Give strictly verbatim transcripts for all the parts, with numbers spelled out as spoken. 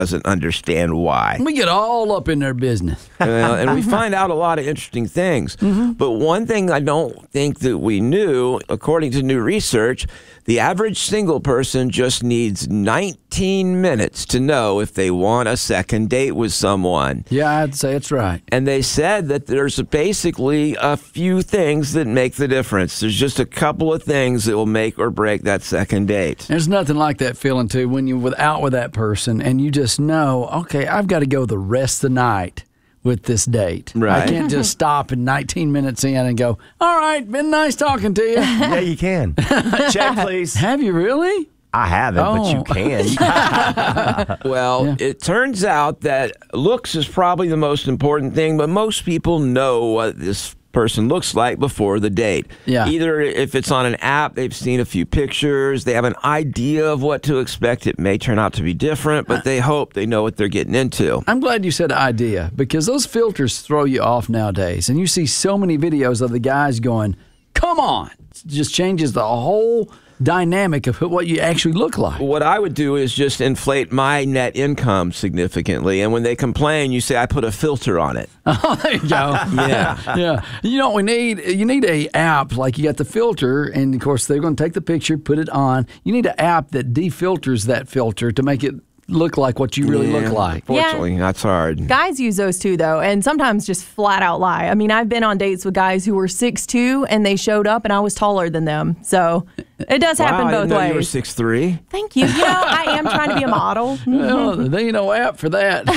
doesn't understand why. We get all up in their business. uh, and we find out a lot of interesting things. Mm-hmm. But one thing I don't think that we knew, according to new research, the average single person just needs nineteen minutes to know if they want a second date with someone. Yeah, I'd say it's right. And they said that there's basically a few things that make the difference. There's just a couple of things that will make or break that second date. There's nothing like that feeling, too, when you're out with that person and you just know, okay, I've got to go the rest of the night with this date. Right. I can't just stop in nineteen minutes in and go, all right, been nice talking to you. Yeah, you can. Check, please. Have you really? I haven't, Oh. but you can. Well, Yeah. it turns out that looks is probably the most important thing, but most people know what this person looks like before the date. Yeah. Either if it's on an app, they've seen a few pictures, they have an idea of what to expect. It may turn out to be different, but they hope they know what they're getting into. I'm glad you said idea, because those filters throw you off nowadays. And you see so many videos of the guys going, come on. It just changes the whole dynamic of what you actually look like. What I would do is just inflate my net income significantly. And when they complain, you say, I put a filter on it. Oh, there you go. Yeah. Yeah. You know what we need? You need a app, like you got the filter, and of course they're going to take the picture, put it on. You need an app that defilters that filter to make it look like what you really Yeah, look like. Unfortunately, that's hard. Guys use those too, though, and sometimes just flat out lie. I mean, I've been on dates with guys who were six two, and they showed up, and I was taller than them. So it does happen Wow, I both didn't know ways. you were six three. Thank you. You know, I am trying to be a model. Well, there ain't no app for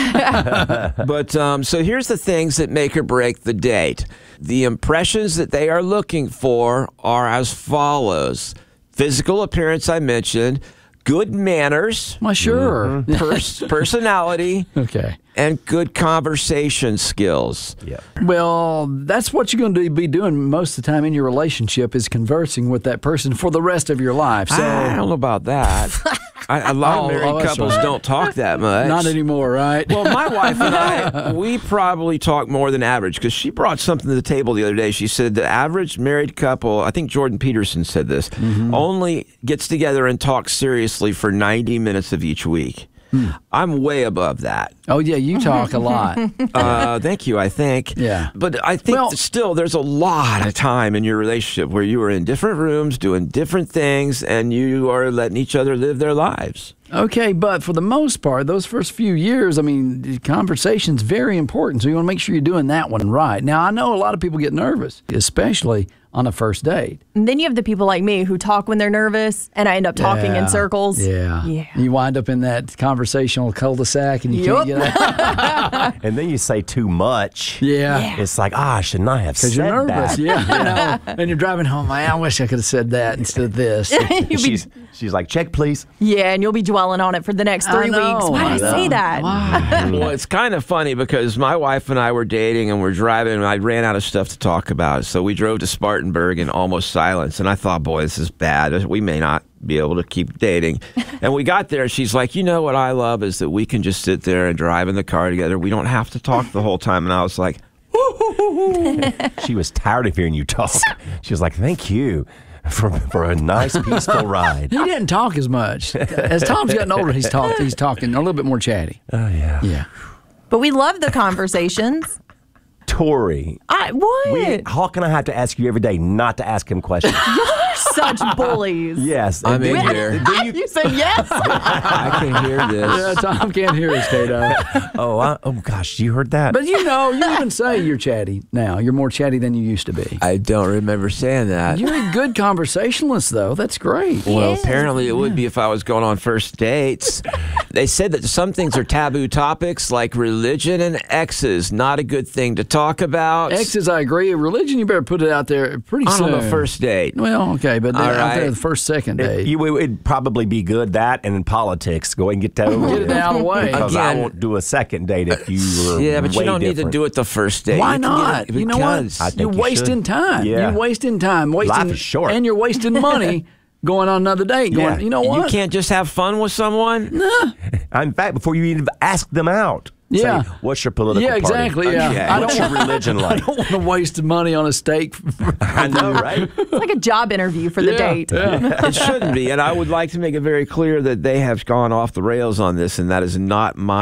that. But um, so here's the things that make or break the date. The impressions that they are looking for are as follows. Physical appearance, I mentioned. Good manners. Well, sure. Pers- personality. Okay. And good conversation skills. Yeah. Well, that's what you're going to be doing most of the time in your relationship is conversing with that person for the rest of your life. So I don't know about that. I, a lot Oh, of married oh, that's couples right. don't talk that much. not anymore, right? Well, my wife and I, we probably talk more than average because she brought something to the table the other day. She said the average married couple, I think Jordan Peterson said this, Mm-hmm. only gets together and talks seriously for ninety minutes of each week. I'm way above that. Oh, yeah, you talk a lot. Uh, thank you, I think. Yeah. But I think Well- that still there's a lot of time in your relationship where you are in different rooms doing different things and you are letting each other live their lives. Okay, but for the most part, those first few years, I mean, the conversation's very important. So you want to make sure you're doing that one right. Now, I know a lot of people get nervous, especially on a first date. And then you have the people like me who talk when they're nervous, and I end up talking Yeah. in circles. Yeah. Yeah. You wind up in that conversational cul-de-sac and you can't Yup. get out. And then you say too much. Yeah. It's like, ah, I should not have said Because you're nervous, that. yeah. You know, and you're driving home, man, I wish I could have said that instead of this. You'll be, She's, she's like, check, please. yeah, and you'll be dwelling on it for the next three I know, weeks. Why did I I say know. that? Why? Well, it's kind of funny because my wife and I were dating and we're driving and I ran out of stuff to talk about. So we drove to Spartanburg in almost silence. And I thought, boy, this is bad. We may not be able to keep dating. And we got there. She's like, you know what I love is that we can just sit there and drive in the car together. We don't have to talk the whole time. And I was like, She was tired of hearing you talk. She was like, thank you for, for a nice, peaceful ride. He didn't talk as much. As Tom's gotten older, he's talked. He's talking a little bit more chatty. Oh, yeah. Yeah. But we love the conversations. Tori, I, what? we, Hawk and I have to ask you every day not to ask him questions. You're such bullies. Yes. I'm and in then- here. then you- You said yes. I can hear Yeah, this. Tom can't hear us, Tato. oh, I, oh, gosh, you heard that? But you know, you even say you're chatty now. You're more chatty than you used to be. I don't remember saying that. You're a good conversationalist, though. That's great. Well, apparently it would be if I was going on first dates. They said that some things are taboo topics like religion and exes, not a good thing to talk about. Exes, I agree. Religion, you better put it out there pretty on soon. the first date. Well, okay, but All out right. there the first, second It, date. you, it would probably be good that and in politics. Go ahead and get that over Get it with. out of the way. Because I Again- won't do a second date if you were Yeah, but you way don't need to different. do it the first date. Why You can not? get it You know what? because- I think You're you wasting should. time. Yeah. You're wasting time. Wasting, Life is short. And you're wasting money going on another date. Going, Yeah. you know what? You can't just have fun with someone. In fact, before you even ask them out, Yeah. say, what's your political Yeah, party? exactly. Yeah, Okay. I What's don't your religion I like? don't want to waste money on a steak. I know, right? It's like a job interview for the Yeah, date. yeah. It shouldn't be. And I would like to make it very clear that they have gone off the rails on this, and that is not my